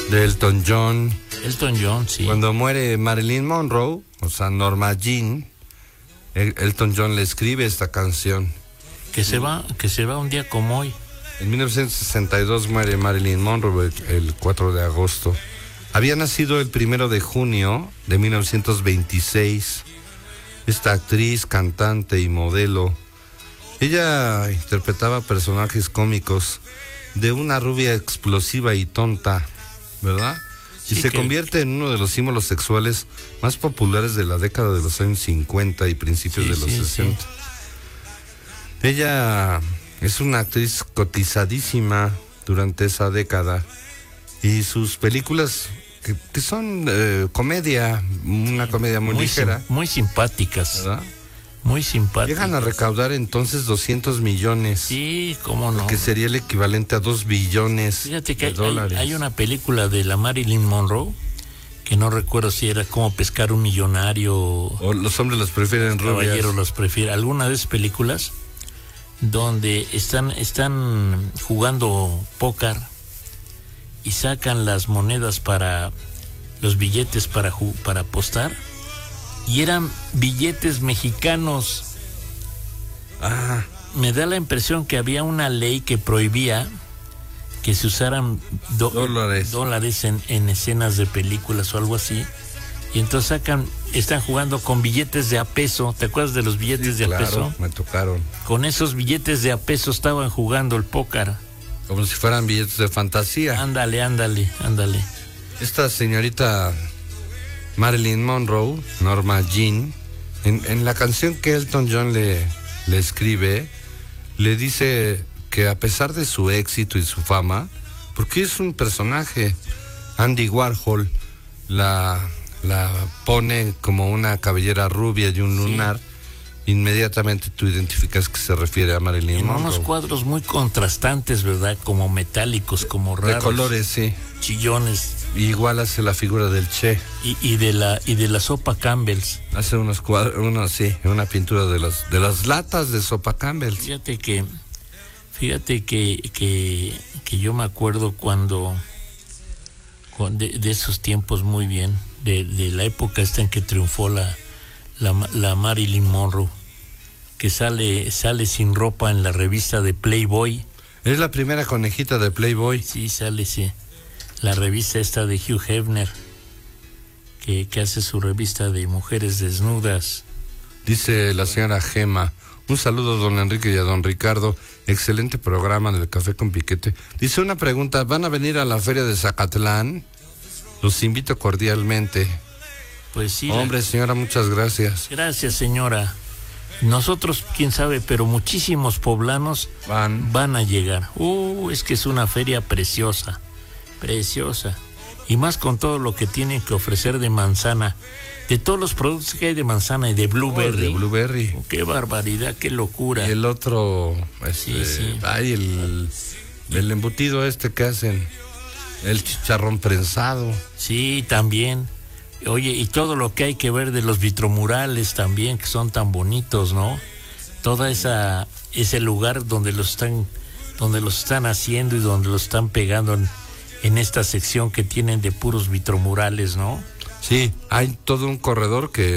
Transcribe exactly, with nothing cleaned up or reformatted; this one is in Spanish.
de Elton John. Elton John, sí. Cuando muere Marilyn Monroe, o sea, Norma Jean, El- Elton John le escribe esta canción. Que se va, que se va un día como hoy. En mil novecientos sesenta y dos muere Marilyn Monroe el, el cuatro de agosto. Había nacido el primero de junio de mil novecientos veintiséis. Esta actriz, cantante y modelo. Ella interpretaba personajes cómicos de una rubia explosiva y tonta, ¿verdad? Y Sí, se que... convierte en uno de los símbolos sexuales más populares de la década de los años cincuenta y principios Sí, de los sí, sesenta. Sí. Ella es una actriz cotizadísima durante esa década y sus películas que, que son eh, comedia, una comedia muy, muy ligera, sim- muy simpáticas, ¿verdad? Muy simpáticas. Llegan a recaudar entonces doscientos millones. Sí, cómo no. Que sería el equivalente a dos billones Fíjate que de hay, dólares. hay una película de la Marilyn Monroe que no recuerdo si era Cómo pescar un millonario O los hombres los prefieren rubias. Caballero los prefiere, alguna de esas películas donde están están jugando póker y sacan las monedas para los billetes para ju- para apostar y eran billetes mexicanos. Ah, Me da la impresión que había una ley que prohibía que se usaran do- Dólares. dólares en, en escenas de películas o algo así. Y entonces sacan, están jugando con billetes de a peso. ¿Te acuerdas de los billetes sí, de claro, a peso? me tocaron. Con esos billetes de a peso estaban jugando el póker. Como si fueran billetes de fantasía. Ándale, ándale, ándale. Esta señorita Marilyn Monroe, Norma Jean, en, en la canción que Elton John le, le escribe, le dice que a pesar de su éxito y su fama, porque es un personaje, Andy Warhol la, la pone como una cabellera rubia y un lunar, sí. Inmediatamente tú identificas que se refiere a Marilyn en Monroe. Unos cuadros muy contrastantes, ¿verdad? Como metálicos, como raros. De colores, sí. Chillones. Igual hace la figura del Che. Y, y de la y de la sopa Campbell's. Hace unos cuadros, unos, sí, una pintura de las de las latas de sopa Campbell's. Fíjate que, fíjate que, que, que yo me acuerdo cuando, cuando de, de esos tiempos muy bien, de, de la época esta en que triunfó la, la, la Marilyn Monroe, que sale, sale sin ropa en la revista de Playboy. Es la primera conejita de Playboy. Sí, sale, sí. La revista esta de Hugh Hefner, que, que hace su revista de mujeres desnudas. Dice la señora Gema, un saludo a don Enrique y a don Ricardo, excelente programa del Café con Piquete. Dice una pregunta, ¿van a venir a la feria de Zacatlán? Los invito cordialmente. Pues sí. Hombre, la... señora, muchas gracias. Gracias, señora. Nosotros, quién sabe, pero muchísimos poblanos van, van a llegar. Uh, es que es una feria preciosa. Preciosa. Y más con todo lo que tienen que ofrecer de manzana. De todos los productos que hay de manzana y de blueberry. Oh, de blueberry. Oh, qué barbaridad, qué locura. Y el otro, este, sí, sí. Ay, el, el embutido este que hacen. El chicharrón prensado. Sí, también. Oye, y todo lo que hay que ver de los vitromurales también, que son tan bonitos, ¿no? Toda esa ese lugar donde los están donde los están haciendo y donde los están pegando en, en esta sección que tienen de puros vitromurales, ¿no? Sí, hay todo un corredor que